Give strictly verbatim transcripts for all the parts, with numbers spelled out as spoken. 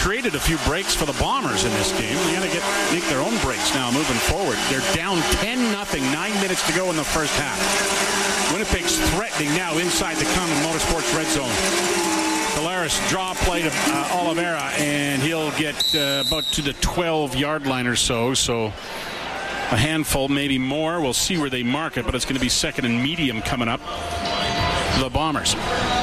created a few breaks for the Bombers in this game. They got to get make their own breaks now moving forward. They're down ten nothing, nine minutes to go in the first half. Winnipeg's threatening now inside the Common Motorsports red zone. Collaros draw play to uh, Oliveira, and he'll get uh, about to the twelve-yard line or so. So a handful, maybe more. We'll see where they mark it, but it's going to be second and medium coming up. The Bombers.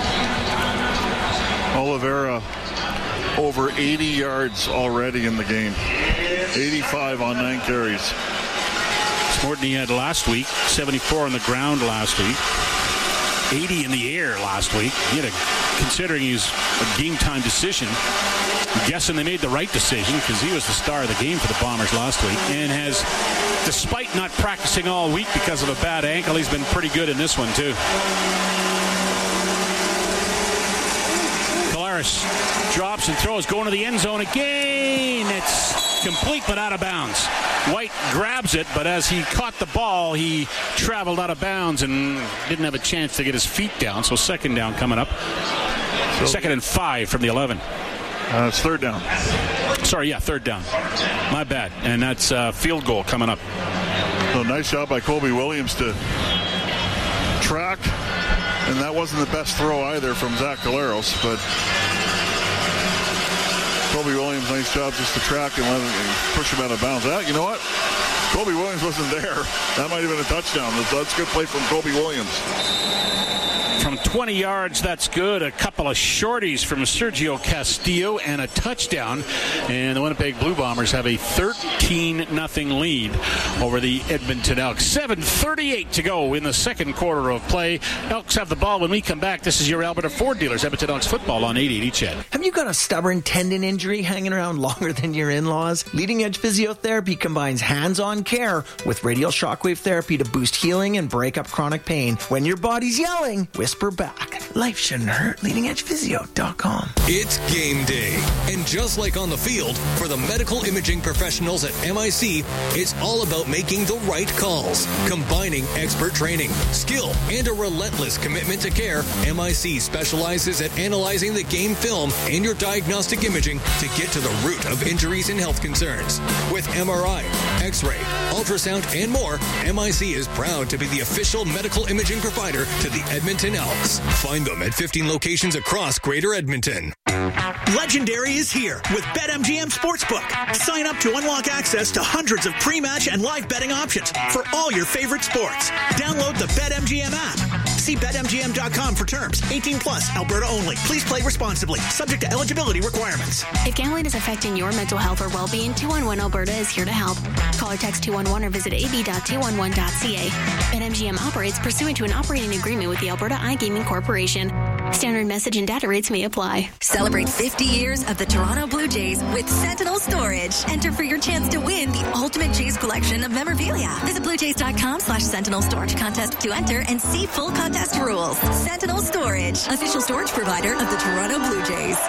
Oliveira over eighty yards already in the game. eighty-five on nine carries. It's more than he had last week. seventy-four on the ground last week. eighty in the air last week. He had a, considering he's a game-time decision, I'm guessing they made the right decision because he was the star of the game for the Bombers last week and has, despite not practicing all week because of a bad ankle, he's been pretty good in this one too. Collaros drops and throws, going to the end zone again. It's complete but out of bounds. White grabs it, but as he caught the ball, he traveled out of bounds and didn't have a chance to get his feet down. So second down coming up. So, second and five from the eleven. Uh, it's third down. Sorry, yeah, third down. My bad. And that's uh, field goal coming up. So nice job by Colby Williams to track. And that wasn't the best throw either from Zach Collaros, but Colby Williams, nice job just to track and let him push him out of bounds. Ah, you know what? Colby Williams wasn't there. That might have been a touchdown. That's a good play from Colby Williams. From twenty yards, that's good. A couple of shorties from Sergio Castillo and a touchdown. And the Winnipeg Blue Bombers have a thirteen nothing lead over the Edmonton Elks. seven thirty-eight to go in the second quarter of play. Elks have the ball when we come back. This is your Alberta Ford dealers, Edmonton Elks football on eight eighty C H E D. Have you got a stubborn tendon injury hanging around longer than your in-laws? Leading Edge Physiotherapy combines hands-on care with radial shockwave therapy to boost healing and break up chronic pain. When your body's yelling, whisper back. Life shouldn't hurt. leading edge physio dot com. It's game day. And just like on the field, for the medical imaging professionals at M I C, it's all about making the right calls. Combining expert training, skill, and a relentless commitment to care, M I C specializes at analyzing the game film and your diagnostic imaging to get to the root of injuries and health concerns. With M R I, X-ray, ultrasound, and more, M I C is proud to be the official medical imaging provider to the Edmonton Elks. Find them at fifteen locations across Greater Edmonton. Legendary is here with BetMGM Sportsbook. Sign up to unlock access to hundreds of pre-match and live betting options for all your favorite sports. Download the BetMGM app. See Bet M G M dot com for terms. eighteen plus, Alberta only. Please play responsibly. Subject to eligibility requirements. If gambling is affecting your mental health or well-being, two one one Alberta is here to help. Call or text two one one or visit a b dot two one one dot c a. BetMGM operates pursuant to an operating agreement with the Alberta iGaming Corporation. Standard message and data rates may apply. Celebrate fifty years of the Toronto Blue Jays with Sentinel Storage. Enter for your chance to win the ultimate Jays collection of memorabilia. Visit bluejays.com slash Sentinel Storage contest to enter and see full contest rules. Sentinel Storage, official storage provider of the Toronto Blue Jays.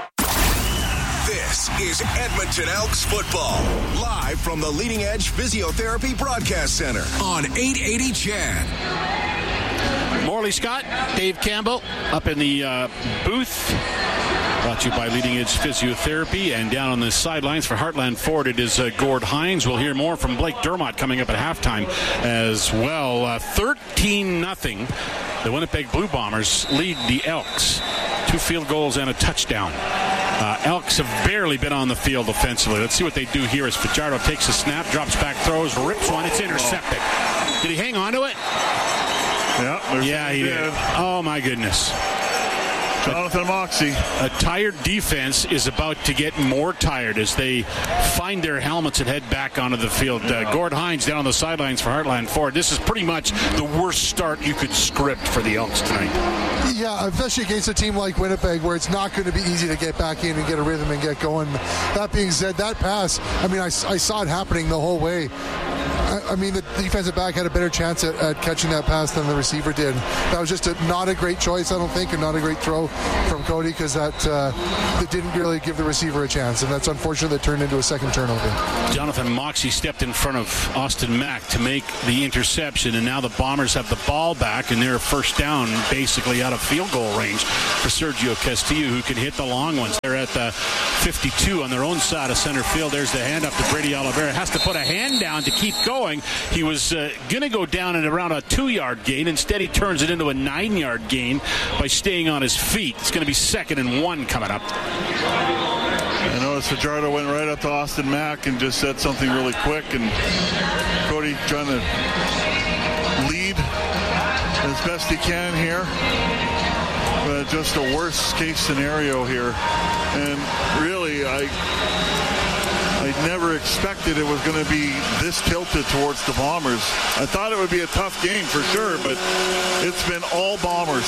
This is Edmonton Elks football, live from the Leading Edge Physiotherapy Broadcast Center on eight eighty C H E D. Morley Scott, Dave Campbell up in the uh, booth. Brought to you by Leading Edge Physiotherapy. And down on the sidelines for Heartland Ford, it is uh, Gord Hines. We'll hear more from Blake Dermott coming up at halftime as well. Uh, thirteen nothing. The Winnipeg Blue Bombers lead the Elks. Two field goals and a touchdown. Uh, Elks have barely been on the field offensively. Let's see what they do here as Fajardo takes a snap, drops back, throws, rips one. It's intercepted. Did he hang on to it? Yeah, yeah, he did. did. Oh, my goodness. Jonathan Moxie. A tired defense is about to get more tired as they find their helmets and head back onto the field. Yeah. Uh, Gord Hines down on the sidelines for Heartland Ford. This is pretty much the worst start you could script for the Elks tonight. Yeah, especially against a team like Winnipeg where it's not going to be easy to get back in and get a rhythm and get going. That being said, that pass, I mean, I, I saw it happening the whole way. I, I mean, the defensive back had a better chance at, at catching that pass than the receiver did. That was just a, not a great choice, I don't think, and not a great throw from Cody, because that, uh, that didn't really give the receiver a chance, and that's unfortunate that turned into a second turnover. Jonathan Moxey stepped in front of Austin Mack to make the interception, and now the Bombers have the ball back, and they're first down basically out of field goal range for Sergio Castillo, who can hit the long ones. They're at the fifty-two on their own side of center field. There's the handoff to Brady Oliveira. Has to put a hand down to keep going. He was uh, going to go down at around a two-yard gain. Instead, he turns it into a nine-yard gain by staying on his feet. It's going to be second and one coming up. I noticed Fajardo went right up to Austin Mack and just said something really quick, and Cody trying to lead as best he can here. But just a worst case scenario here. And really, I I never expected it was going to be this tilted towards the Bombers. I thought it would be a tough game for sure, but it's been all Bombers.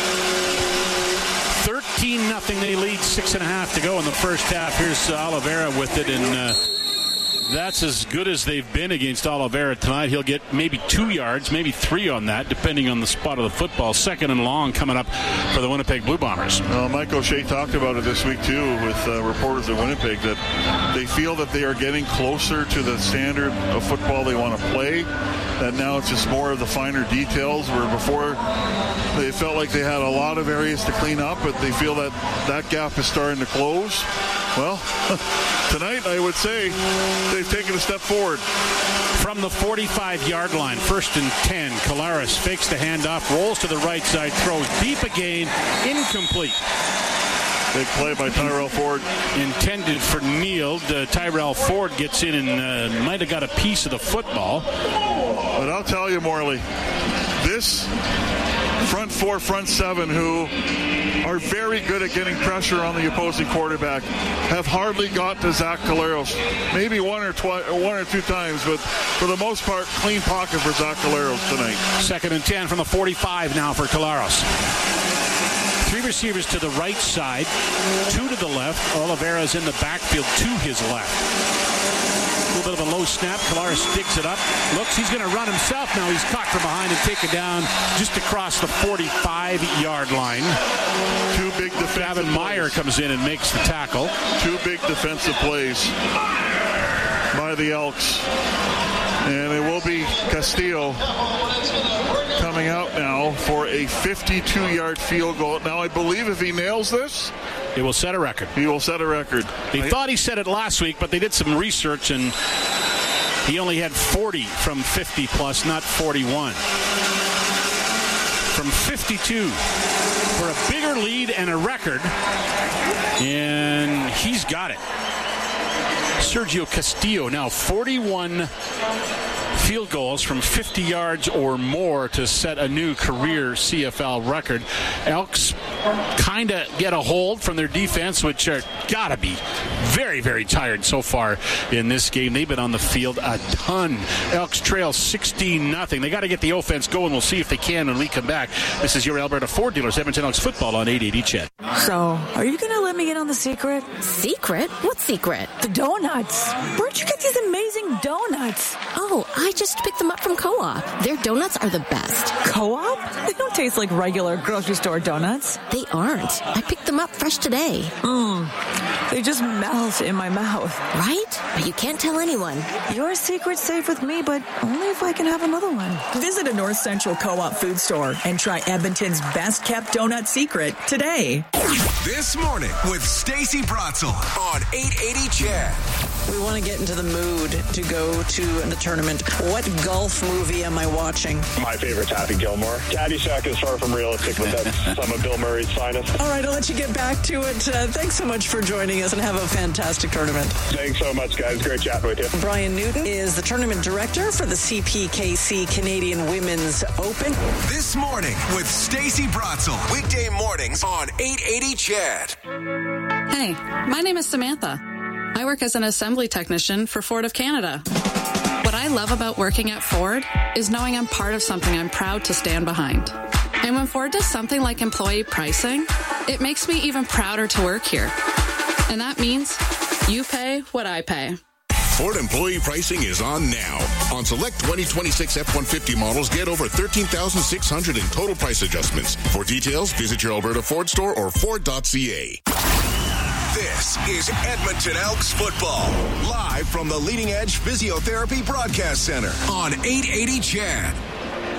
thirteen nothing, they lead, six and a half to go in the first half. Here's uh, Oliveira with it, and uh, that's as good as they've been against Oliveira tonight. He'll get maybe two yards, maybe three on that, depending on the spot of the football. Second and long coming up for the Winnipeg Blue Bombers. Well, Mike O'Shea talked about it this week, too, with uh, reporters at Winnipeg, that they feel that they are getting closer to the standard of football they want to play, that now it's just more of the finer details, where before they felt like they had a lot of areas to clean up, but they feel that that gap is starting to close. Well, tonight I would say they've taken a step forward. From the forty-five-yard line, first and ten, Collaros fakes the handoff, rolls to the right side, throws deep again, incomplete. Big play by Tyrell Ford. Intended for Neal. Uh, Tyrell Ford gets in and uh, might have got a piece of the football. But I'll tell you, Morley, this front four, front seven, who are very good at getting pressure on the opposing quarterback, have hardly got to Zach Collaros. Maybe one or twi- one or two times, but for the most part, clean pocket for Zach Collaros tonight. Second and ten from the forty-five now for Collaros. Three receivers to the right side, two to the left. Oliveira's in the backfield to his left. A little bit of a low snap. Collaros digs it up. Looks, he's going to run himself now. He's caught from behind and taken down just across the forty-five-yard line. Two big defensive Gavin plays. Meyer comes in and makes the tackle. Two big defensive plays by the Elks. And it will be Castillo coming out now for a fifty-two-yard field goal. Now, I believe if he nails this, it will set a record. He will set a record. They I, thought he said it last week, but they did some research, and he only had forty from fifty plus, not forty-one. From fifty-two for a bigger lead and a record, and he's got it. Sergio Castillo now forty-one field goals from fifty yards or more to set a new career C F L record. Elks kind of get a hold from their defense, which are gotta be very, very tired so far in this game. They've been on the field a ton. Elks trail sixteen nothing. They got to get the offense going. We'll see if they can when we come back. This is your Alberta Ford dealers, Edmonton Elks football on eight eighty C H E D. So, are you going to let me in on the secret? Secret? What secret? The donuts. Where'd you get these amazing donuts? Oh, I just picked them up from Co-op. Their donuts are the best. Co-op? They don't taste like regular grocery store donuts. They aren't. I picked them up fresh today. Mmm. They just melt in my mouth. Right? But you can't tell anyone. Your secret's safe with me, but only if I can have another one. Visit a North Central Co-op food store and try Edmonton's best-kept donut secret today. This morning with Stacey Bratzel on eight eighty C H E D. We want to get into the mood to go to the tournament. What golf movie am I watching? My favorite's Happy Gilmore. Caddyshack is far from realistic, but that's some of Bill Murray's finest. All right, I'll let you get back to it. Uh, thanks so much for joining us and have a fantastic tournament. Thanks so much, guys. Great chatting with you. Brian Newton is the tournament director for the C P K C Canadian Women's Open. This morning with Stacey Bratzel. Weekday mornings on eight eighty C H E D. Hey, my name is Samantha. I work as an assembly technician for Ford of Canada. What I love about working at Ford is knowing I'm part of something I'm proud to stand behind. And when Ford does something like employee pricing, it makes me even prouder to work here. And that means you pay what I pay. Ford employee pricing is on now. On select twenty twenty-six F one fifty models, get over thirteen thousand six hundred in total price adjustments. For details, visit your Alberta Ford store or Ford dot C A. This is Edmonton Elks football, live from the Leading Edge Physiotherapy Broadcast Center on eight eighty C H E D.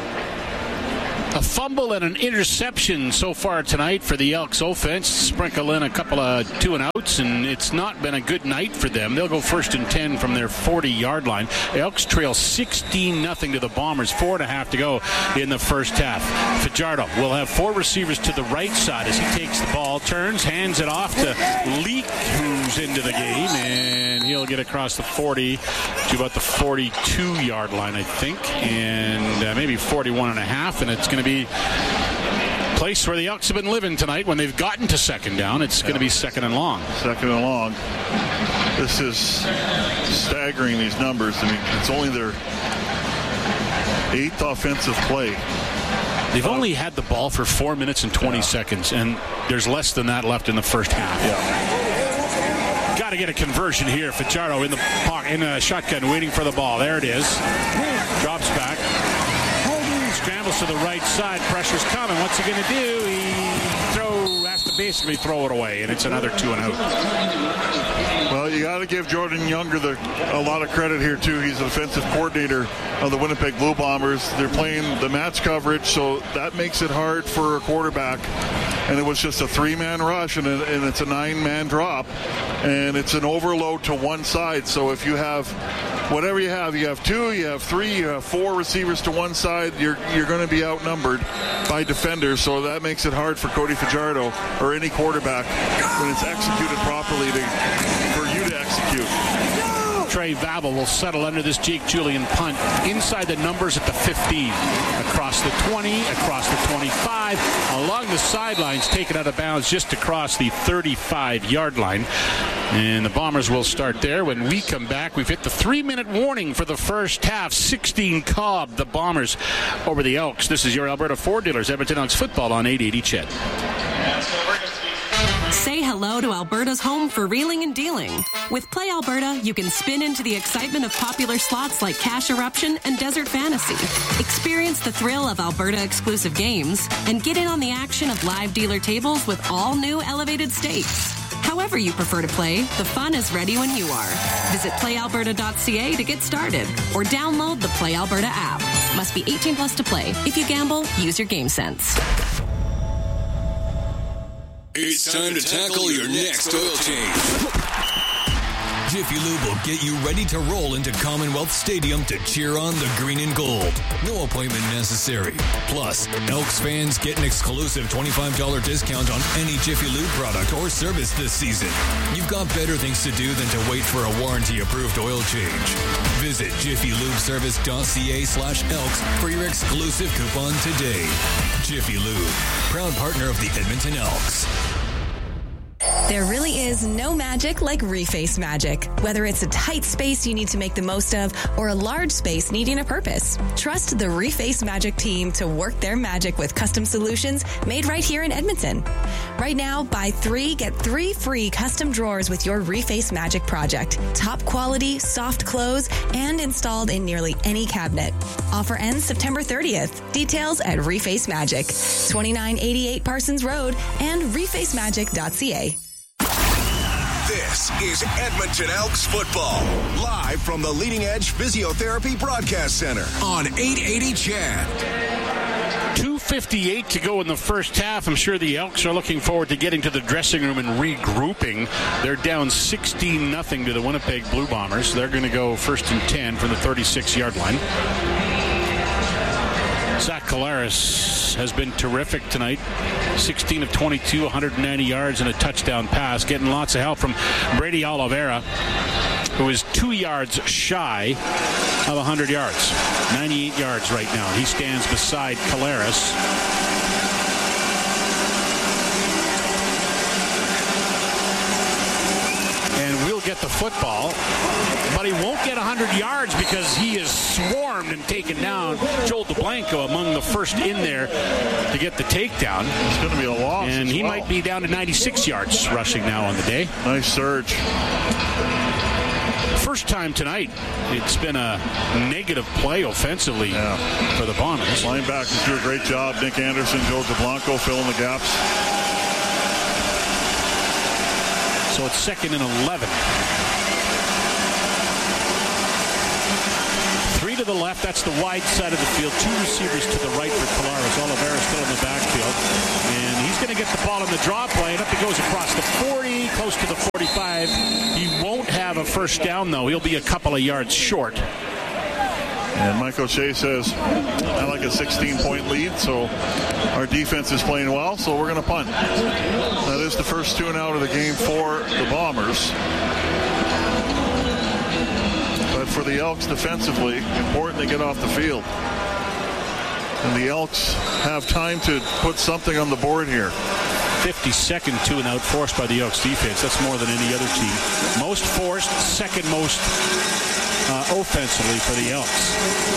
A fumble and an interception so far tonight for the Elks offense. Sprinkle in a couple of two and outs, and it's not been a good night for them. They'll go first and ten from their forty-yard line. The Elks trail sixteen nothing to the Bombers. Four and a half to go in the first half. Fajardo will have four receivers to the right side as he takes the ball, turns, hands it off to Leak, who's into the game, and he'll get across the forty to about the forty-two-yard line, I think, and uh, maybe forty-one and a half, and it's going to be a place where the Elks have been living tonight. When they've gotten to second down, it's yeah. going to be second and long. Second and long. This is staggering, these numbers. I mean, it's only their eighth offensive play. They've um, only had the ball for four minutes and twenty yeah. seconds, and there's less than that left in the first half. Yeah. Got to get a conversion here. Fajardo in the pocket, in a shotgun, waiting for the ball. There it is. Drops back. Scrambles to the right side. Pressure's coming. What's he going to do? He throw, has to basically throw it away, and it's another two and out. Well, you got to give Jordan Younger the, a lot of credit here, too. He's the defensive coordinator of the Winnipeg Blue Bombers. They're playing the match coverage, so that makes it hard for a quarterback. And it was just a three-man rush, and, a, and it's a nine-man drop. And it's an overload to one side. So if you have whatever you have, you have two, you have three, you have four receivers to one side, you're you're going to be outnumbered by defenders. So that makes it hard for Cody Fajardo or any quarterback when it's executed properly to, for you to execute. Trey Vavel will settle under this Jake Julian punt inside the numbers at the fifteen, across the twenty, across the twenty-five, along the sidelines, taken out of bounds just across the thirty-five-yard line. And the Bombers will start there. When we come back, we've hit the three-minute warning for the first half. sixteen Cobb, the Bombers over the Elks. This is your Alberta Ford Dealers, Edmonton Elks football on eight eighty C H E D. Say hello to Alberta's home for reeling and dealing. With Play Alberta, you can spin into the excitement of popular slots like Cash Eruption and Desert Fantasy. Experience the thrill of Alberta-exclusive games and get in on the action of live dealer tables with all new elevated stakes. However you prefer to play, the fun is ready when you are. Visit play alberta dot c a to get started or download the Play Alberta app. Must be eighteen plus to play. If you gamble, use your game sense. It's time to tackle your next oil change. Jiffy Lube will get you ready to roll into Commonwealth Stadium to cheer on the green and gold. No appointment necessary. Plus, Elks fans get an exclusive twenty-five dollars discount on any Jiffy Lube product or service this season. You've got better things to do than to wait for a warranty-approved oil change. Visit jiffy lube service dot c a slash elks for your exclusive coupon today. Jiffy Lube, proud partner of the Edmonton Elks. There really is no magic like Reface Magic. Whether it's a tight space you need to make the most of or a large space needing a purpose, trust the Reface Magic team to work their magic with custom solutions made right here in Edmonton. Right now, buy three, get three free custom drawers with your Reface Magic project. Top quality, soft close, and installed in nearly any cabinet. Offer ends September thirtieth. Details at Reface Magic, twenty-nine eighty-eight Parsons Road and reface magic dot c a. This is Edmonton Elks football, live from the Leading Edge Physiotherapy Broadcast Center on eight eighty C H E D. two fifty-eight to go in the first half. I'm sure the Elks are looking forward to getting to the dressing room and regrouping. They're down sixteen nothing to the Winnipeg Blue Bombers. They're going to go first and ten from the thirty-six-yard line. Zach Collaros has been terrific tonight. sixteen of twenty-two, one hundred ninety yards and a touchdown pass. Getting lots of help from Brady Oliveira, who is two yards shy of one hundred yards. ninety-eight yards right now. He stands beside Collaros. And we'll get the football, but he won't get one hundred yards because he is swarmed and taken down. Joel DeBlanco among the first in there to get the takedown. It's going to be a loss. And he well. might be down to ninety-six yards rushing now on the day. Nice surge. first time tonight, it's been a negative play offensively yeah. for the Bombers. Linebackers do a great job. Nick Anderson, Joe DeBlanco filling the gaps. So it's second and eleven. Three to the left. That's the wide side of the field. Two receivers to the right for Collaros. Oliveira still in the backfield. And he's going to get the ball in the draw play. And up he goes across the forty, close to the forty-five. He won't have a first down, though. He'll be a couple of yards short. And Mike O'Shea says, I like a sixteen-point lead, so our defense is playing well, so we're going to punt. That is the first two and out of the game for the Bombers. But for the Elks defensively, important to get off the field. And the Elks have time to put something on the board here. fifty-second two and out forced by the Elks defense. That's more than any other team. Most forced, second most uh, offensively for the Elks.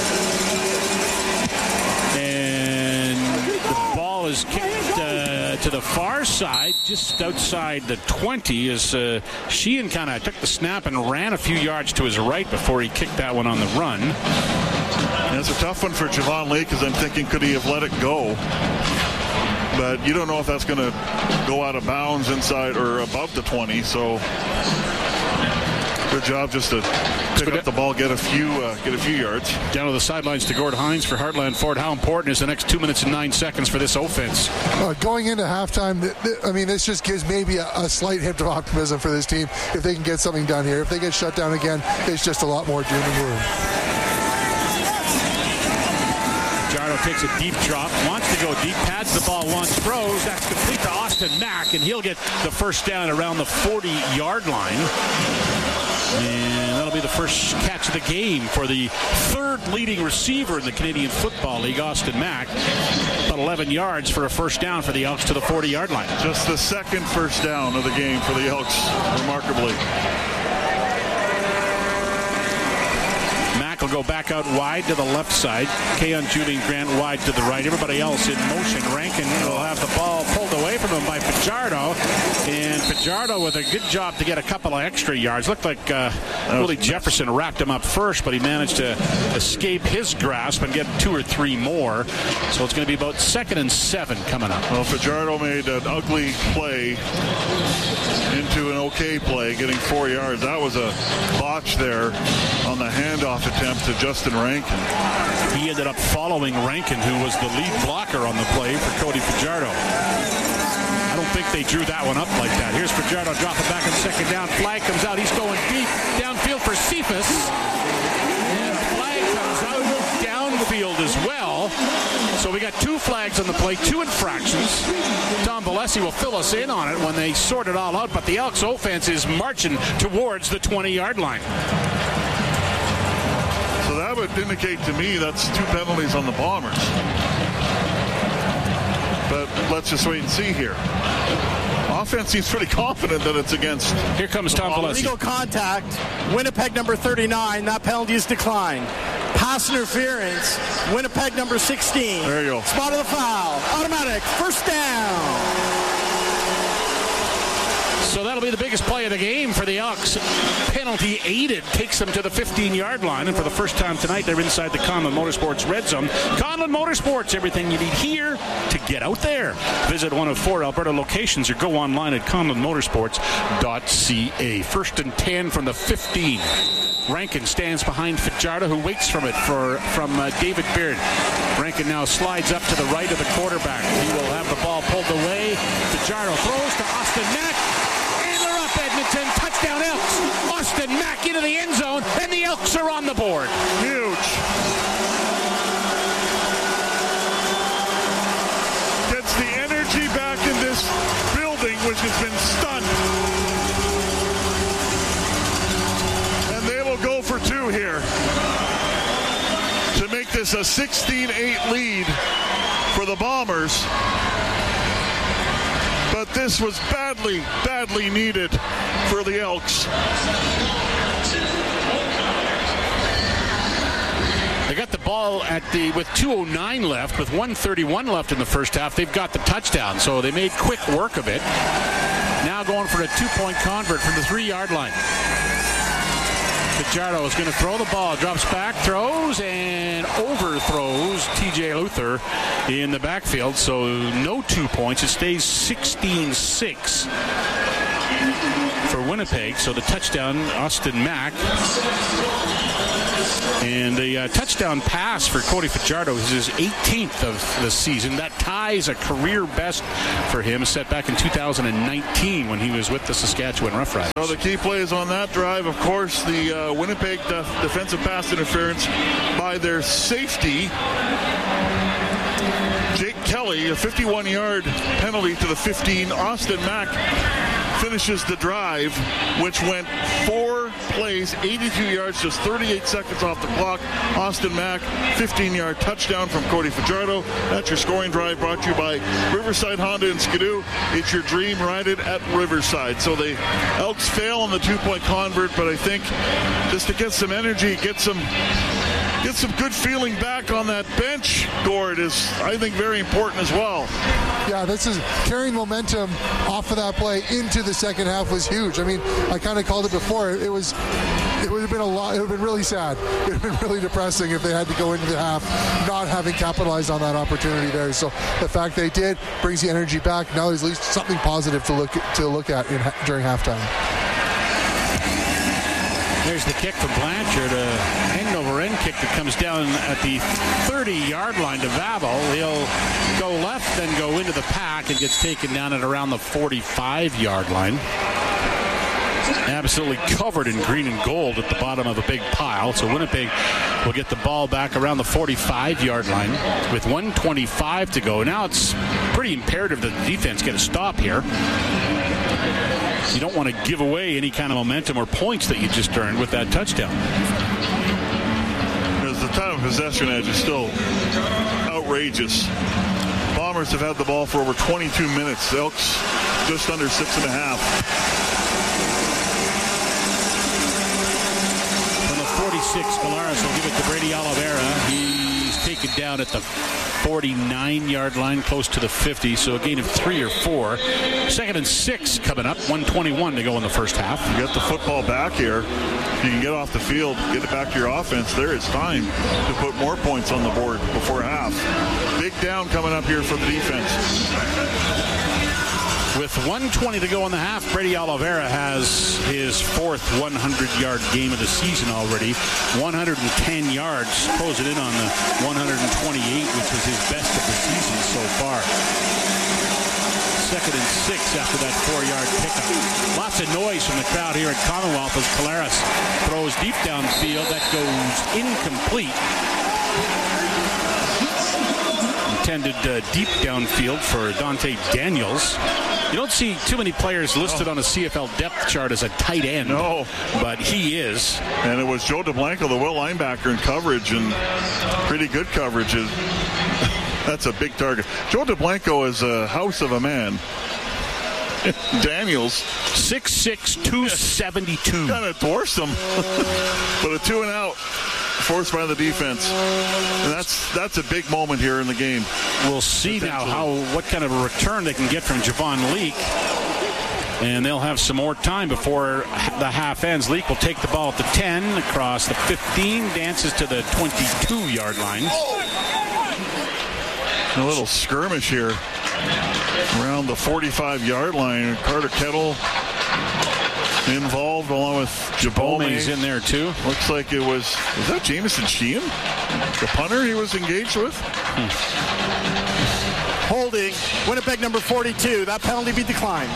And the ball is kicked uh, to the far side, just outside the twenty, as uh, Sheehan kind of took the snap and ran a few yards to his right before he kicked that one on the run. And it's a tough one for Javon Lee, because I'm thinking, could he have let it go? But you don't know if that's going to go out of bounds inside or above the twenty. So good job just to pick up the ball, get a few uh, get a few yards. Down to the sidelines to Gord Hines for Heartland Ford. How important is the next two minutes and nine seconds for this offense? Uh, going into halftime, th- th- I mean, this just gives maybe a, a slight hint of optimism for this team if they can get something done here. If they get shut down again, it's just a lot more doom and gloom. Jardo takes a deep drop, wants to go deep, pads the ball once, throws. That's complete to Austin Mack, and he'll get the first down around the forty-yard line. And that'll be the first catch of the game for the third leading receiver in the Canadian Football League, Austin Mack. About eleven yards for a first down for the Elks to the forty-yard line. Just the second first down of the game for the Elks, remarkably. Will go back out wide to the left side. Keon Julian Grant wide to the right. Everybody else in motion. Rankin will have the ball pulled away from him by Fajardo. And Fajardo with a good job to get a couple of extra yards. Looked like uh, Willie Jefferson wrapped him up first, but he managed to escape his grasp and get two or three more. So it's going to be about second and seven coming up. Well, Fajardo made an ugly play into an okay play, getting four yards. That was a botch there on the handoff attempt to Justin Rankin. He ended up following Rankin, who was the lead blocker on the play for Cody Fajardo. I don't think they drew that one up like that. Here's Fajardo dropping back on second down. Flag comes out. He's going deep downfield for Cephas. And flag comes out downfield as well. So we got two flags on the play, two infractions. Tom Valesi will fill us in on it when they sort it all out. But the Elks offense is marching towards the twenty-yard line. So that would indicate to me that's two penalties on the Bombers. But let's just wait and see here. Offense seems pretty confident that it's against. Here comes Tom Valesi. Illegal contact. Winnipeg number thirty-nine. That penalty is declined. Pass interference. Winnipeg number sixteen. There you go. Spot of the foul. Automatic. First down. So that'll be the biggest play of the game for the Elks. Penalty aided takes them to the fifteen-yard line. And for the first time tonight, they're inside the Conlon Motorsports red zone. Conlon Motorsports, everything you need here to get out there. Visit one of four Alberta locations or go online at conlon motorsports dot c a. First and ten from the fifteen. Rankin stands behind Fajardo, who waits from it for from uh, David Beard. Rankin now slides up to the right of the quarterback. He will have the ball pulled away. Fajardo throws to Austin Mack. Edmonton, touchdown Elks. Austin Mack into the end zone, and the Elks are on the board. Huge. Gets the energy back in this building, which has been stunned. And they will go for two here to make this a sixteen eight lead for the Bombers. But this was badly, badly needed for the Elks. They got the ball at the with two oh nine left, with one thirty-one left in the first half. They've got the touchdown, so they made quick work of it. Now going for a two-point convert from the three-yard line. Fajardo is going to throw the ball, drops back, throws, and overthrows T J Luther in the backfield. So no two points. It stays sixteen six for Winnipeg. So the touchdown, Austin Mack. And the uh, touchdown pass for Cody Fajardo is his eighteenth of the season. That ties a career best for him, set back in two thousand nineteen when he was with the Saskatchewan Roughriders. So the key plays on that drive, of course, the uh, Winnipeg def- defensive pass interference by their safety, Jake Kelly, a fifty-one-yard penalty to the fifteen. Austin Mack finishes the drive, which went four plays, eighty-two yards, just thirty-eight seconds off the clock. Austin Mack, fifteen-yard touchdown from Cody Fajardo. That's your scoring drive, brought to you by Riverside Honda and Skidoo. It's your dream, ride it at Riverside. So the Elks fail on the two-point convert, but I think just to get some energy, get some get some good feeling back on that bench, Gord, is, I think, very important as well. Yeah, this is carrying momentum off of that play into the second half was huge. I mean, I kind of called it before. It was, it would have been a lot. It would have been really sad. It would have been really depressing if they had to go into the half not having capitalized on that opportunity there. So the fact they did brings the energy back. Now there's at least something positive to look to look at in, during halftime. There's the kick from Blanchard, a end over end kick that comes down at the thirty-yard line to Vavel. He'll go left, then go into the pack, and gets taken down at around the forty-five-yard line. Absolutely covered in green and gold at the bottom of a big pile. So Winnipeg will get the ball back around the forty-five-yard line with one twenty-five to go. Now it's pretty imperative that the defense get a stop here. You don't want to give away any kind of momentum or points that you just earned with that touchdown. Because the time of possession edge is still outrageous. Bombers have had the ball for over twenty-two minutes. The Elks just under six and a half. From the forty-six, Collaros will give it to Brady Oliveira. He's taken down at the forty-nine-yard line, close to the fifty, so a gain of three or four. Second and six coming up, one twenty-one to go in the first half. You get the football back here. You can get off the field, get it back to your offense. There is time to put more points on the board before half. Big down coming up here for the defense. With one twenty to go in the half, Brady Oliveira has his fourth hundred-yard game of the season already. one hundred ten yards, closing in on the one twenty-eight, which was his best of the season so far. Second and six after that four-yard pickup. Lots of noise from the crowd here at Commonwealth as Collaros throws deep downfield. That goes incomplete. Intended uh, deep downfield for Dante Daniels. You don't see too many players listed on a C F L depth chart as a tight end. No. But he is. And it was Joe DeBlanco, the will linebacker, in coverage, and pretty good coverage. That's a big target. Joe DeBlanco is a house of a man. Daniels. six six, two seventy-two. Kind of dwarfs him. But a two and out. Forced by the defense. And that's that's a big moment here in the game. We'll see now how what kind of a return they can get from Javon Leake. And they'll have some more time before the half ends. Leake will take the ball at the ten, across the fifteen, dances to the twenty-two-yard line. A little skirmish here around the forty-five-yard line. Carter Kettle involved along with Jabome in there too. Looks like it was, was that Jamison Sheehan? The punter he was engaged with? Hmm. Holding, Winnipeg number forty-two. That penalty be declined.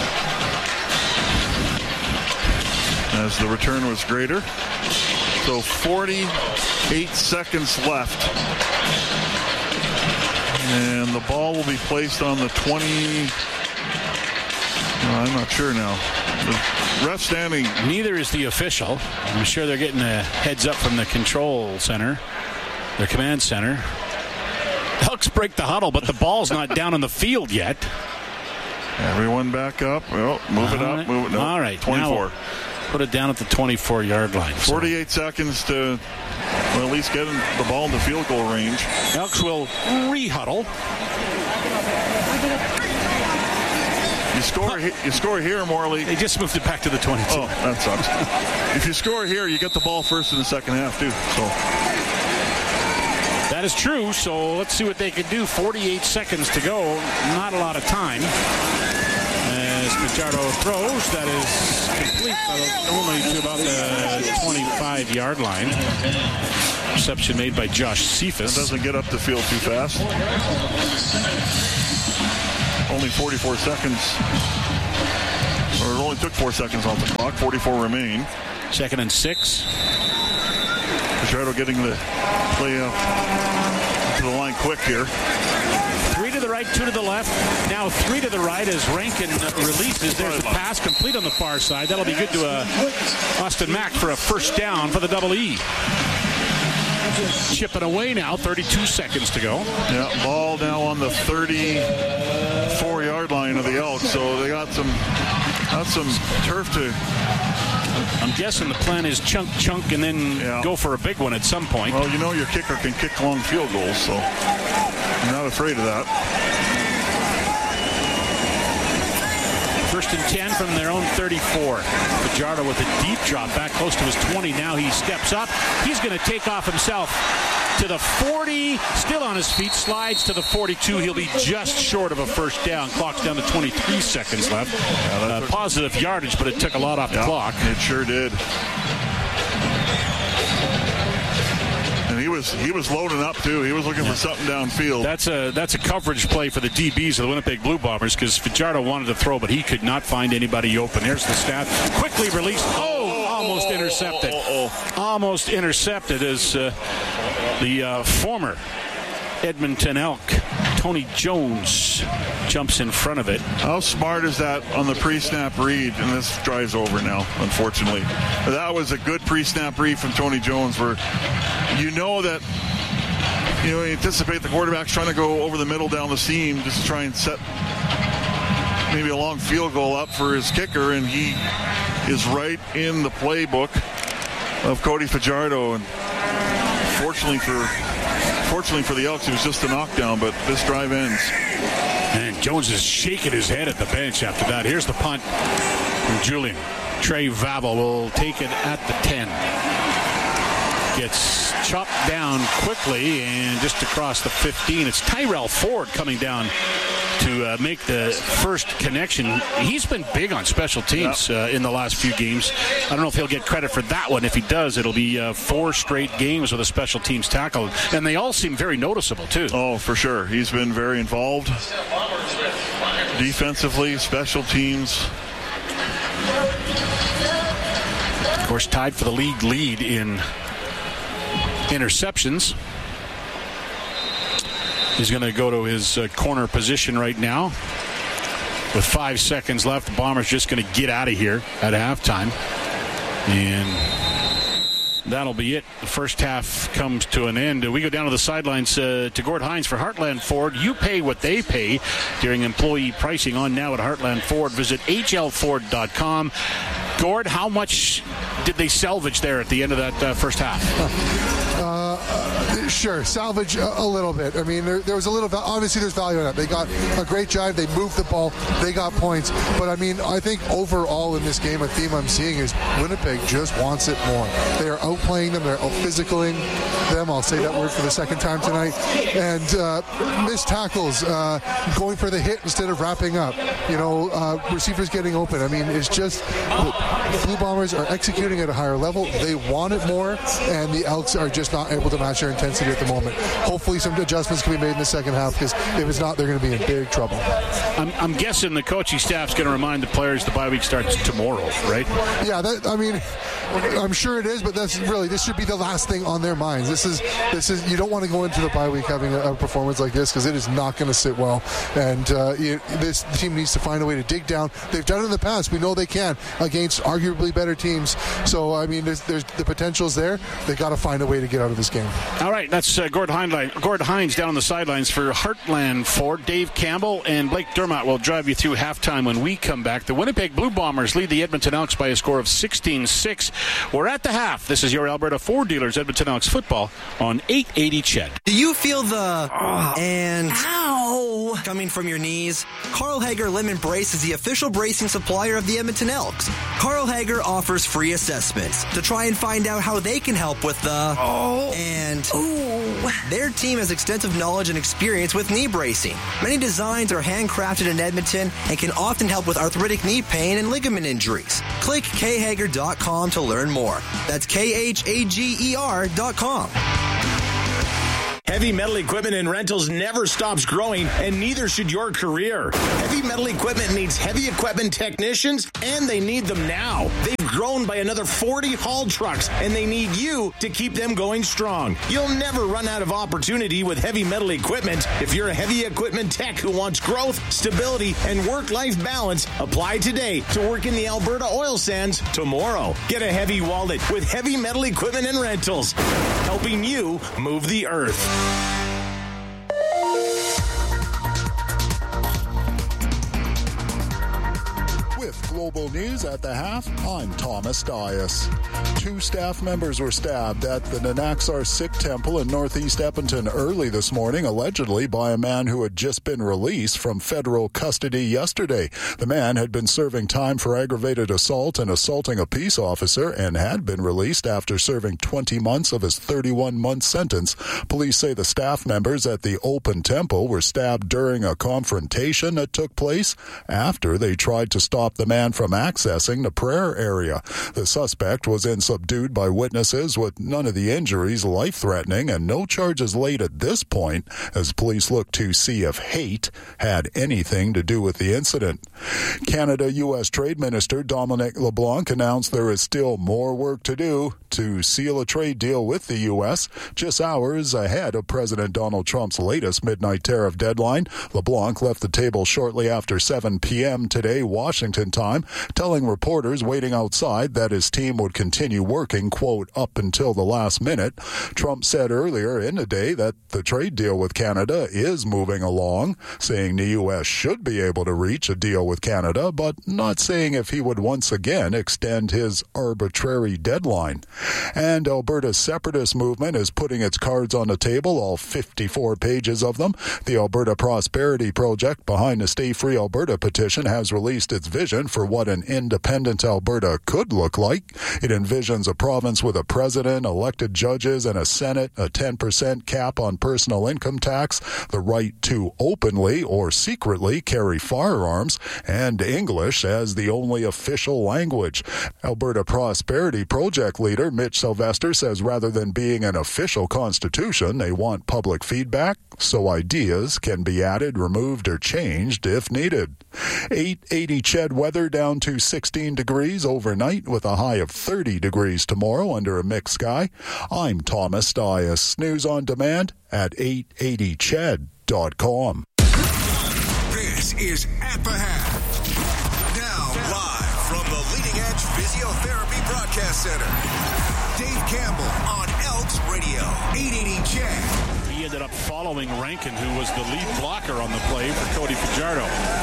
As the return was greater. So forty-eight seconds left. And the ball will be placed on the twenty. Well, I'm not sure now. The ref standing. Neither is the official. I'm sure they're getting a heads up from the control center, their command center. Elks break the huddle, but the ball's not down on the field yet. Everyone back up. Well, move it up. Move it. No, all right. twenty-four. Put it down at the twenty-four-yard line. So. forty-eight seconds to well, at least get the ball in the field goal range. Elks will re-huddle. You score, you score here, Morley. They just moved it back to the twenty-two. Oh, that sucks. If you score here, you get the ball first in the second half, too. So that is true. So let's see what they can do. forty-eight seconds to go. Not a lot of time. As Fajardo throws, that is complete, but only to about the twenty-five-yard line. Reception made by Josh Cephas. That doesn't get up the field too fast. Only forty-four seconds. Or it only took four seconds off the clock. forty-four remain. Second and six. Fajardo getting the play up to the line quick here. Three to the right, two to the left. Now three to the right as Rankin releases. There's a pass complete on the far side. That'll be good to uh, Austin Mack for a first down for the Double E. Chipping away now, thirty-two seconds to go. Yeah, ball now on the thirty-four-yard line of the Elks, so they got some, got some turf to... I'm guessing the plan is chunk, chunk, and then yeah. go for a big one at some point. Well, you know your kicker can kick long field goals, so I'm not afraid of that. First and ten from their own thirty-four. Fajardo with a deep drop back close to his twenty. Now he steps up. He's going to take off himself to the forty. Still on his feet. Slides to the forty-two. He'll be just short of a first down. Clock's down to twenty-three seconds left. Yeah, uh, took... Positive yardage, but it took a lot off the yeah, clock. It sure did. He was he was loading up too. He was looking for something downfield. That's a that's a coverage play for the D Bs of the Winnipeg Blue Bombers because Fajardo wanted to throw, but he could not find anybody open. There's the snap. Quickly released. Oh, almost intercepted. Oh, oh, oh. Almost intercepted as uh, the uh, former Edmonton Elk, Tony Jones, jumps in front of it. How smart is that on the pre-snap read? And this drive's over now, unfortunately. That was a good pre-snap read from Tony Jones where you know that, you know, you anticipate the quarterback's trying to go over the middle down the seam just to try and set maybe a long field goal up for his kicker, and he is right in the playbook of Cody Fajardo. And fortunately for Fortunately for the Elks, it was just a knockdown, but this drive ends. And Jones is shaking his head at the bench after that. Here's the punt from Julian. Trey Vavel will take it at the ten. Gets chopped down quickly and just across the fifteen. It's Tyrell Ford coming down to uh, make the first connection. He's been big on special teams uh, in the last few games. I don't know if he'll get credit for that one. If he does, it'll be uh, four straight games with a special teams tackle. And they all seem very noticeable, too. Oh, for sure. He's been very involved defensively, special teams. Of course, tied for the league lead in interceptions. He's going to go to his uh, corner position right now. With five seconds left, the Bombers just going to get out of here at halftime. And that'll be it. The first half comes to an end. We go down to the sidelines uh, to Gord Hines for Heartland Ford. You pay what they pay during employee pricing on now at Heartland Ford. Visit H L Ford dot com. Gord, how much did they salvage there at the end of that uh, first half? Uh, uh, sure, salvage a, a little bit. I mean, there, there was a little, obviously there's value in that. They got a great drive, they moved the ball, they got points. But I mean, I think overall in this game, a theme I'm seeing is Winnipeg just wants it more. They are outplaying them, they're out-physicaling them. I'll say that word for the second time tonight. And uh, missed tackles, uh, going for the hit instead of wrapping up. You know, uh, receivers getting open. I mean, it's just the Blue Bombers are executing at a higher level. They want it more, and the Elks are just not able to match their intensity at the moment. Hopefully some adjustments can be made in the second half, because if it's not, they're going to be in big trouble. I'm, I'm guessing the coaching staff's going to remind the players the bye week starts tomorrow, right? Yeah, that, I mean, I'm sure it is, but that's really, this should be the last thing on their minds. This is, this is, you don't want to go into the bye week having a, a performance like this, because it is not going to sit well. And uh, you, this team needs to find a way to dig down. They've done it in the past. We know they can against arguably better teams. So, I mean, there's, there's the potential's there. They got to find a way to get out of this game. All right, that's uh, Gord, Heinlein, Gord Hines down on the sidelines for Heartland Ford. Dave Campbell and Blake Dermott will drive you through halftime when we come back. The Winnipeg Blue Bombers lead the Edmonton Elks by a score of sixteen six. We're at the half. This is your Alberta Ford dealers, Edmonton Elks football on eight eighty C H E D. Do you feel the oh, and ow No. Coming from your knees? Carl Hager Lemon Brace is the official bracing supplier of the Edmonton Elks. Carl Hager offers free assessments to try and find out how they can help with the... Oh. And... Ooh. Their team has extensive knowledge and experience with knee bracing. Many designs are handcrafted in Edmonton and can often help with arthritic knee pain and ligament injuries. Click k hager dot com to learn more. That's K H A G E R dot com. Heavy Metal Equipment and Rentals never stops growing, and neither should your career. Heavy Metal Equipment needs heavy equipment technicians, and they need them now. They've grown by another forty haul trucks, and they need you to keep them going strong. You'll never run out of opportunity with Heavy Metal Equipment. If you're a heavy equipment tech who wants growth, stability, and work-life balance, apply today to work in the Alberta oil sands tomorrow. Get a heavy wallet with Heavy Metal Equipment and Rentals, helping you move the earth. With Global News at the half, I'm Thomas Dias. Two staff members were stabbed at the Nanaxar Sikh Temple in northeast Edmonton early this morning, allegedly by a man who had just been released from federal custody yesterday. The man had been serving time for aggravated assault and assaulting a peace officer and had been released after serving twenty months of his thirty-one month sentence. Police say the staff members at the open temple were stabbed during a confrontation that took place after they tried to stop the man from accessing the prayer area. The suspect was then subdued by witnesses with none of the injuries life-threatening and no charges laid at this point as police look to see if hate had anything to do with the incident. Canada U S Trade Minister Dominic LeBlanc announced there is still more work to do to seal a trade deal with the U S just hours ahead of President Donald Trump's latest midnight tariff deadline. LeBlanc left the table shortly after seven p.m. today, Washington time, telling reporters waiting outside that his team would continue working, quote, up until the last minute. Trump said earlier in the day that the trade deal with Canada is moving along, saying the U S should be able to reach a deal with Canada, but not saying if he would once again extend his arbitrary deadline. And Alberta's separatist movement is putting its cards on the table, all fifty-four pages of them. The Alberta Prosperity Project behind the Stay Free Alberta petition has released its vision for what an independent Alberta could look like. It envisions a province with a president, elected judges, and a Senate, a ten percent cap on personal income tax, the right to openly or secretly carry firearms, and English as the only official language. Alberta Prosperity Project leader Mitch Sylvester says rather than being an official constitution, they want public feedback so ideas can be added, removed, or changed if needed. eight eighty C H E D weather down to sixteen degrees overnight with a high of thirty degrees tomorrow under a mixed sky. I'm Thomas Dias. News on demand at eight eighty C H E D dot com. This is At the Half. Now live from the Leading Edge Physiotherapy Broadcast Center. Dave Campbell on Elks Radio, eight eighty C H E D. He ended up following Rankin, who was the lead blocker on the play for Cody Fajardo.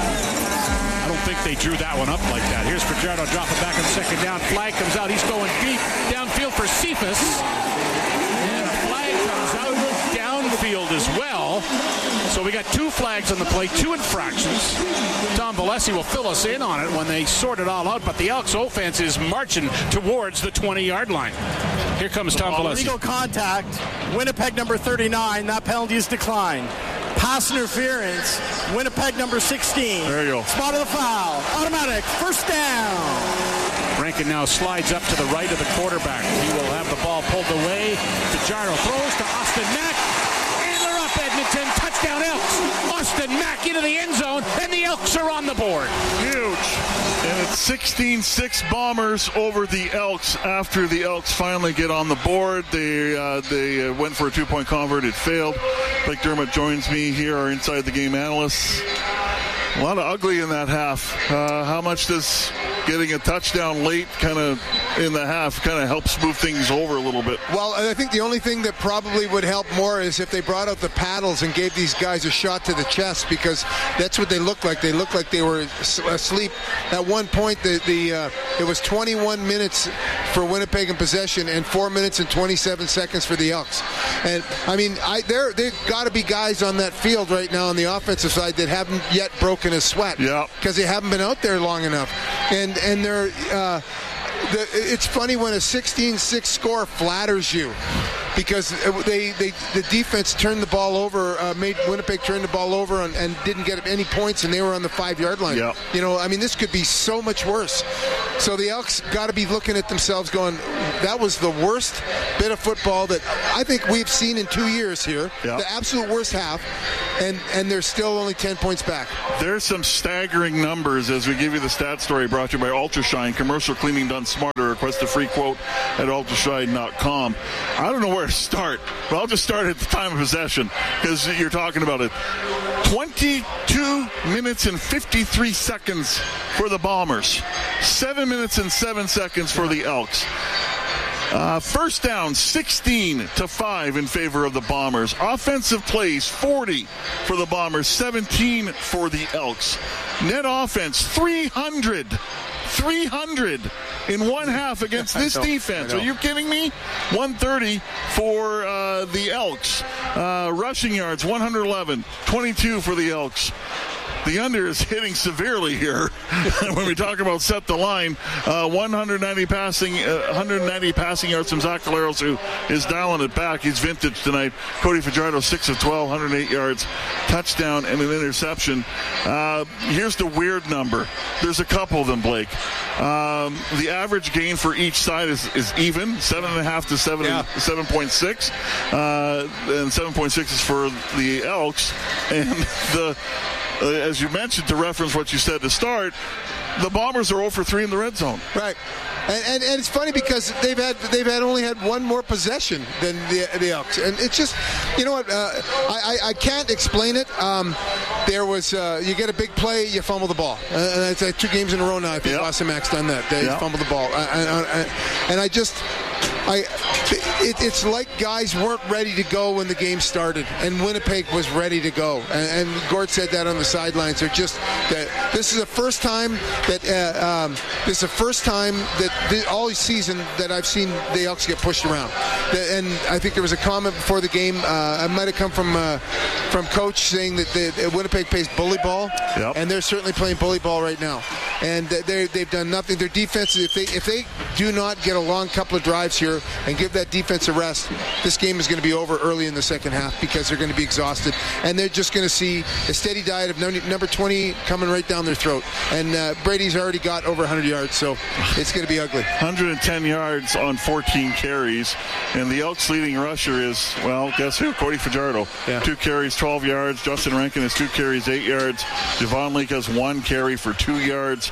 I don't think they drew that one up like that. Here's Fajardo dropping back on second down. Flag comes out. He's going deep downfield for Cephas. And a flag comes out downfield as well. So we got two flags on the play, two infractions. Tom Valesi will fill us in on it when they sort it all out, but the Elks offense is marching towards the twenty-yard line. Here comes Tom Valesi. Illegal contact, Winnipeg number thirty-nine, that penalty is declined. Pass interference, Winnipeg number sixteen. There you go. Spot of the foul, automatic, first down. Rankin now slides up to the right of the quarterback. He will have the ball pulled away. Fajardo throws to Austin Mack. Antler up, Edmonton. Touchdown Elks. Austin Mack into the end zone, and the Elks are on the board. Huge. And it's sixteen six Bombers over the Elks after the Elks finally get on the board. They uh, they uh, went for a two-point convert. It failed. Blake Dermott joins me here, our Inside the Game analyst. A lot of ugly in that half. Uh, how much does getting a touchdown late kind of in the half kind of help smooth things over a little bit. Well, I think the only thing that probably would help more is if they brought out the paddles and gave these guys a shot to the chest, because that's what they looked like. They looked like they were asleep. At one point, the, the uh, it was twenty-one minutes for Winnipeg in possession and four minutes and twenty-seven seconds for the Elks. And, I mean, I, there there've got to be guys on that field right now on the offensive side that haven't yet broken a sweat. Yeah. Because they haven't been out there long enough. And, and they're... Uh, The, it's funny when a sixteen six score flatters you, because they, they the defense turned the ball over, uh, made Winnipeg turn the ball over and, and didn't get any points, and they were on the five-yard line. Yeah. You know, I mean, this could be so much worse. So the Elks got to be looking at themselves going, that was the worst bit of football that I think we've seen in two years here, yeah. the absolute worst half, and, and they're still only ten points back. There's some staggering numbers as we give you the stat story brought to you by Ultrashine, commercial cleaning done smarter. Request a free quote at ultrashine dot com. I don't know where to start, but I'll just start at the time of possession, because you're talking about it. twenty-two minutes and fifty-three seconds for the Bombers. seven minutes and seven seconds for the Elks. Uh, first down, sixteen to five in favor of the Bombers. Offensive plays, forty for the Bombers, seventeen for the Elks. Net offense, three hundred. three hundred in one half against this defense. Are you kidding me? one thirty for uh, the Elks. Uh, rushing yards, one eleven. twenty-two for the Elks. The under is hitting severely here when we talk about set the line. Uh, one ninety passing, uh, one ninety passing yards from Zach Collaros, who is dialing it back. He's vintage tonight. Cody Fajardo, six of twelve, one hundred eight yards, touchdown and an interception. Uh, here's the weird number. There's a couple of them, Blake. Um, the average gain for each side is, is even, seven and a half to seven, yeah. seven point six, uh, and seven point six is for the Elks. And the Uh, as you mentioned, to reference what you said to start, the Bombers are zero for three in the red zone. Right. And, and, and it's funny because they've had they've had only had one more possession than the, the Elks, and it's just, you know what, uh, I, I I can't explain it. Um, there was uh, you get a big play, you fumble the ball, uh, and it's uh, two games in a row now. I think yep. Austin Mack's done that. They yep. fumbled the ball, I, I, I, and I just. I, it, it's like guys weren't ready to go when the game started, and Winnipeg was ready to go. And, and Gord said that on the sidelines. They're just that this is the first time that uh, um, this is the first time that the, all season that I've seen the Elks get pushed around. The, and I think there was a comment before the game. Uh, it might have come from uh, from Coach saying that the, Winnipeg plays bully ball, yep. and they're certainly playing bully ball right now. And they they've done nothing. Their defense, if they if they do not get a long couple of drives here and give that defense a rest, this game is going to be over early in the second half because they're going to be exhausted, and they're just going to see a steady diet of number twenty coming right down their throat. And uh, Brady's already got over one hundred yards, so it's going to be ugly. one hundred ten yards on fourteen carries, and the Elks' leading rusher is, well, guess who? Cody Fajardo. Yeah. Two carries, twelve yards. Justin Rankin has two carries, eight yards. Javon Leake has one carry for two yards.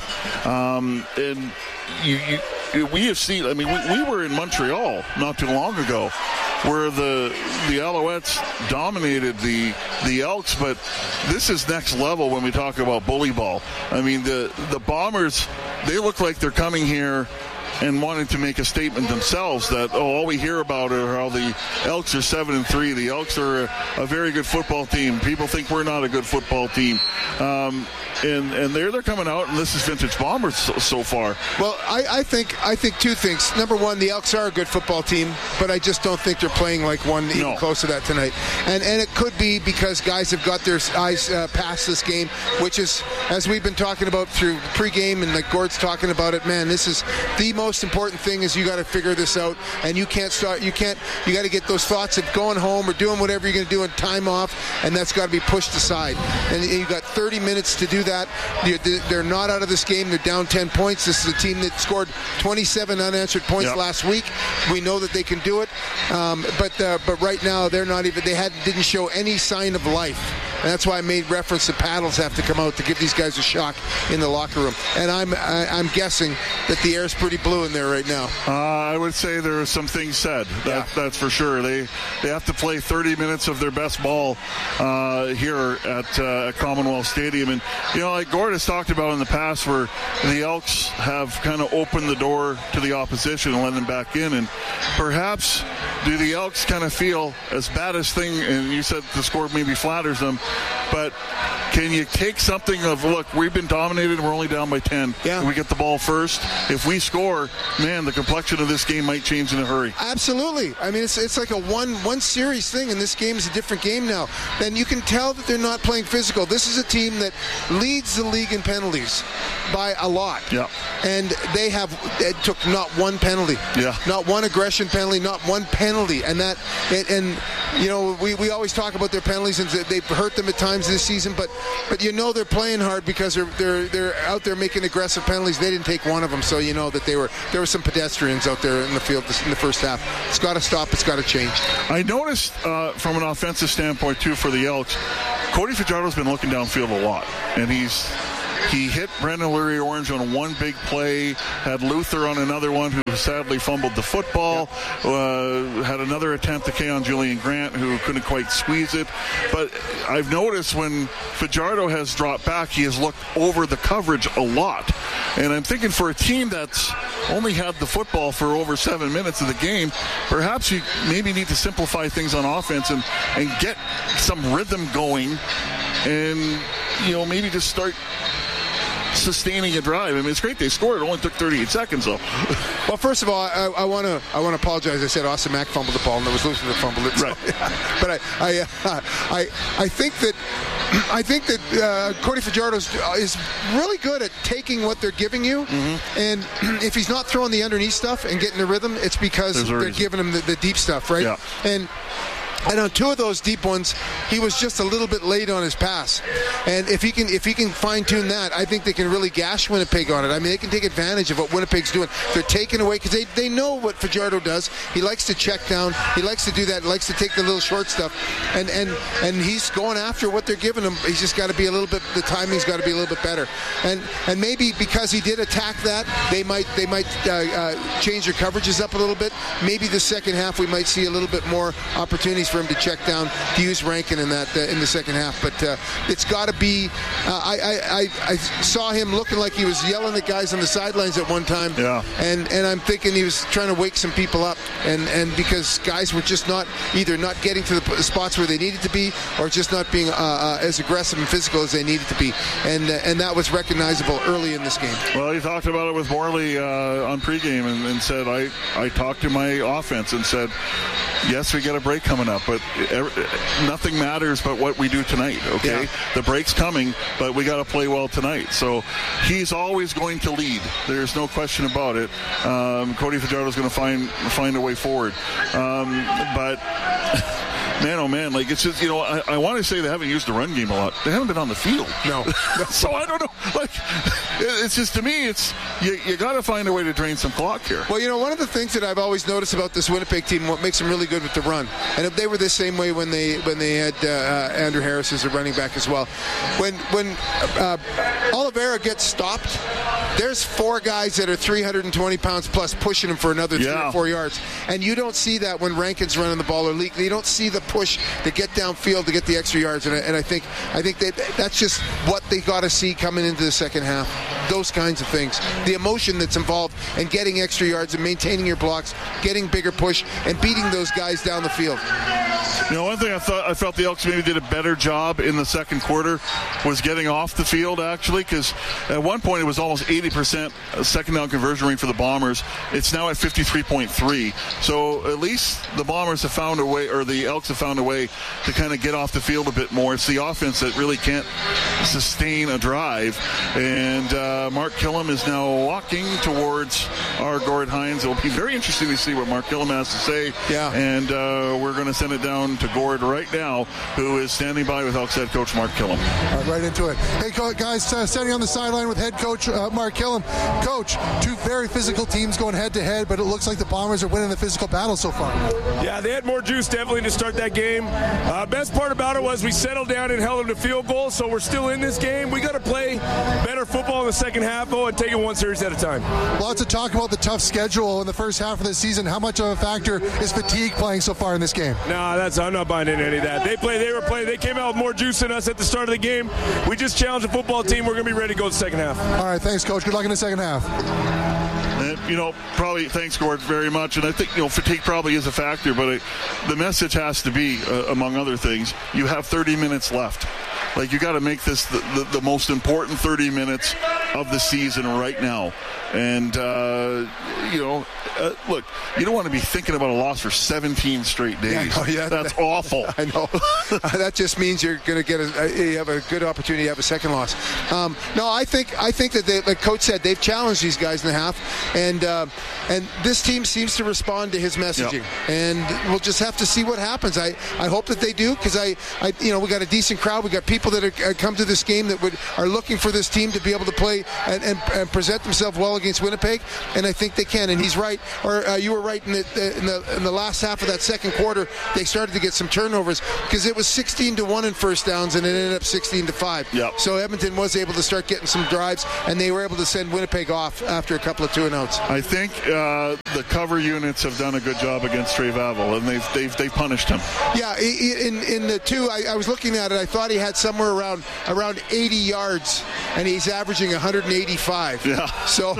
Um, and you, you, we have seen, I mean, we, we were in Montreal not too long ago where the the Alouettes dominated the the Elks, but this is next level when we talk about bully ball. I mean, the the Bombers, they look like they're coming here and wanting to make a statement themselves that, oh, all we hear about are how the Elks are seven and three. The Elks are a, a very good football team. People think we're not a good football team. Um, and and they're they're coming out, and this is vintage Bombers so, so far. Well, I, I think I think two things. Number one, the Elks are a good football team, but I just don't think they're playing like one even no. close to that tonight. And and it could be because guys have got their eyes uh, past this game, which is, as we've been talking about through pregame and like Gord's talking about it, man, this is the most important thing is you got to figure this out, and you can't start, you can't, you got to get those thoughts of going home or doing whatever you're going to do in time off, and that's got to be pushed aside. And you've got thirty minutes to do that. They're not out of this game. They're down ten points. This is a team that scored twenty-seven unanswered points yep. last week. We know that they can do it, um, but uh, but right now they're not even. They had didn't show any sign of life And that's why I made reference to paddles have to come out to give these guys a shock in the locker room. And I'm I, I'm guessing that the air's pretty blue in there right now. Uh, I would say there are some things said. That, Yeah. That's for sure. They they have to play thirty minutes of their best ball uh, here at, uh, at Commonwealth Stadium. And, you know, like Gord has talked about in the past where the Elks have kind of opened the door to the opposition and let them back in. And perhaps do the Elks kind of feel as bad as thing, and you said the score maybe flatters them, but can you take something of, look, we've been dominated, we're only down by ten. Yeah. We get the ball first. If we score, man, the complexion of this game might change in a hurry. Absolutely. I mean, it's it's like a one one series thing, and this game is a different game now. Then you can tell that they're not playing physical. This is a team that leads the league in penalties by a lot. Yeah. And they have it took not one penalty. Yeah. Not one aggression penalty, not one penalty. And that and, and you know, we, we always talk about their penalties and they've hurt them at times this season, but but you know they're playing hard because they're they're they're out there making aggressive penalties. They didn't take one of them, so you know that they were there were some pedestrians out there in the field in the first half. It's got to stop. It's got to change. I noticed uh, from an offensive standpoint, too, for the Elks, Cody Fajardo's been looking downfield a lot, and he's he hit Brendan Lurie Orange on one big play, had Luther on another one who sadly fumbled the football, uh, had another attempt to Keon Julian Grant who couldn't quite squeeze it. But I've noticed when Fajardo has dropped back, he has looked over the coverage a lot. And I'm thinking for a team that's only had the football for over seven minutes of the game, perhaps you maybe need to simplify things on offense and, and get some rhythm going and, you know, maybe just start sustaining a drive. I mean, it's great they scored. It only took thirty-eight seconds, though. Well, first of all, I want to I want to apologize. I said Austin Mack fumbled the ball, and it was Luther that fumbled it. So, right. Yeah. But I I, uh, I I think that I think that uh, Cody Fajardo is really good at taking what they're giving you, mm-hmm. and if he's not throwing the underneath stuff and getting the rhythm, it's because they're reason. giving him the, the deep stuff, right? Yeah. And And on two of those deep ones, he was just a little bit late on his pass. And if he can if he can fine-tune that, I think they can really gash Winnipeg on it. I mean, they can take advantage of what Winnipeg's doing. They're taking away, because they, they know what Fajardo does. He likes to check down. He likes to do that. He likes to take the little short stuff. And and, and he's going after what they're giving him. He's just got to be a little bit, the timing's got to be a little bit better. And and maybe because he did attack that, they might they might uh, uh, change their coverages up a little bit. Maybe the second half we might see a little bit more opportunities for him to check down, to use Rankin in that uh, in the second half. But uh, it's got to be. Uh, I, I, I I saw him looking like he was yelling at guys on the sidelines at one time. Yeah. And and I'm thinking he was trying to wake some people up, and and because guys were just not either not getting to the spots where they needed to be, or just not being uh, uh, as aggressive and physical as they needed to be, and uh, and that was recognizable early in this game. Well, he talked about it with Morley uh, on pregame, and, and said, I I talked to my offense and said, yes, we got a break coming up, but nothing matters but what we do tonight, okay? Yeah. The break's coming, but we got to play well tonight. So he's always going to lead. There's no question about it. Um, Cody Fajardo's going to find find a way forward. Um, but... Man, oh man, like it's just, you know, I, I want to say they haven't used the run game a lot. They haven't been on the field. No. So I don't know. Like, it's just, to me, it's, you, you got to find a way to drain some clock here. Well, you know, one of the things that I've always noticed about this Winnipeg team, what makes them really good with the run, and they were the same way when they when they had uh, Andrew Harris as a running back as well. When when uh, Oliveira gets stopped, there's four guys that are three hundred twenty pounds plus pushing him for another three Yeah. or four yards, and you don't see that when Rankin's running the ball or Leak. You don't see the push to get downfield to get the extra yards, and I, and I think I think that that's just what they got to see coming into the second half. Those kinds of things, the emotion that's involved, and getting extra yards and maintaining your blocks, getting bigger push, and beating those guys down the field. You know, one thing I thought I felt the Elks maybe did a better job in the second quarter was getting off the field, actually, because at one point it was almost eighty percent second down conversion rate for the Bombers. It's now at fifty-three point three. So at least the Bombers have found a way, or the Elks have found a way to kind of get off the field a bit more. It's the offense that really can't sustain a drive. And uh, Mark Killam is now walking towards our Gord Hines. It will be very interesting to see what Mark Killam has to say. Yeah. And uh, we're going to send it down down to Gord right now, who is standing by with Elks head coach Mark Killam. All right, right into it. Hey, guys, uh, standing on the sideline with head coach uh, Mark Killam. Coach, two very physical teams going head-to-head, but it looks like the Bombers are winning the physical battle so far. Yeah, they had more juice definitely to start that game. Uh, best part about it was we settled down and held them to field goals, so we're still in this game. We got to play better football in the second half, though, and take it one series at a time. Lots of talk about the tough schedule in the first half of the season. How much of a factor is fatigue playing so far in this game? No, that's I'm not buying into any of that. They play. They were playing. They came out with more juice than us at the start of the game. We just challenged the football team. We're going to be ready to go the second half. All right, thanks, Coach. Good luck in the second half. And, you know, probably thanks, Gord, very much. And I think, you know, fatigue probably is a factor, but it, the message has to be, uh, among other things, you have thirty minutes left. Like, you got to make this the, the, the most important thirty minutes of the season right now. And, uh, you know, uh, look, you don't want to be thinking about a loss for seventeen straight days. Yeah, no, yeah, That's that, awful. I know. That just means you're going to get a, you have a good opportunity to have a second loss. Um, no, I think I think that, they, like Coach said, they've challenged these guys in the half. And uh, and this team seems to respond to his messaging. Yep. And we'll just have to see what happens. I, I hope that they do, because I, I, you know, we got a decent crowd. We got people that are, uh, come to this game that would are looking for this team to be able to play and, and, and present themselves well against Winnipeg. And I think they can. And he's right, or uh, you were right in the, in the in the last half of that second quarter. They started to get some turnovers because it was sixteen to one in first downs, and it ended up sixteen to five. Yep. So Edmonton was able to start getting some drives, and they were able to send Winnipeg off after a couple of two and outs. I think uh, the cover units have done a good job against Trey Vavel, and they've they've they punished him. Yeah, in in the two, I, I was looking at it. I thought he had somewhere around around eighty yards, and he's averaging one eighty-five. Yeah. So,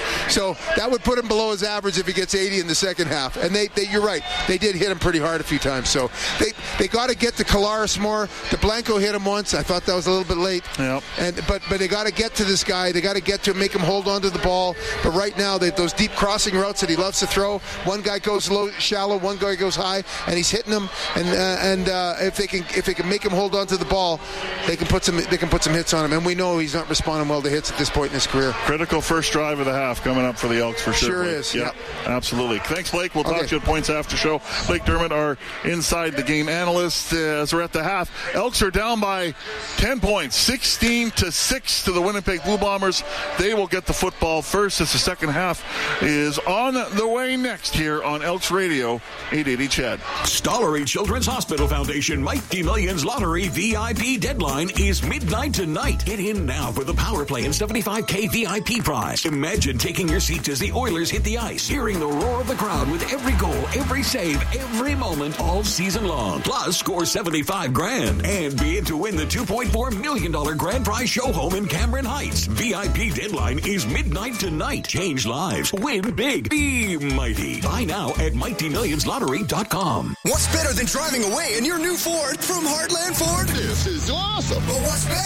so that would put him below his average if he gets eighty in the second half. And they, they you're right, they did hit him pretty hard a few times. So they they got to get to Kolaris more. DeBlanco hit him once. I thought that was a little bit late. Yep. And but but they got to get to this guy. They got to get to make him hold on to the ball. But right now, they, those deep crossing routes that he loves to throw. One guy goes low, shallow. One guy goes high, and he's hitting them. And uh, and uh, if they can if they can make him hold on to the ball, they can put some they can put some hits on him. And we know he's not responding well to hits at this point in his career. Critical first drive of the half coming up for the Elks for sure. Sure Blake. is. Yep. Yep. Absolutely. Thanks, Blake. We'll talk Okay. to you at Points After Show. Blake Dermott, our inside the game analyst, uh, as we're at the half. Elks are down by ten points, sixteen to six to the Winnipeg Blue Bombers. They will get the football first as the second half is on the way next here on Elks Radio, eight eighty C H E D. Stollery Children's Hospital Foundation Mighty Millions Lottery V I P deadline is midnight tonight. Get in now for the Power Play and seventy-five K V I P prize. Imagine taking your seats as the Oilers hit the ice, hearing the roar of the crowd with every goal, every save, every moment all season long. Plus, score seventy-five grand and be in to win the two point four million dollars grand prize show home in Cameron Heights. V I P deadline is midnight tonight. Change lives. Win big. Be mighty. Buy now at mighty millions lottery dot com. What's better than driving away in your new Ford from Heartland Ford? This is awesome. But what's better?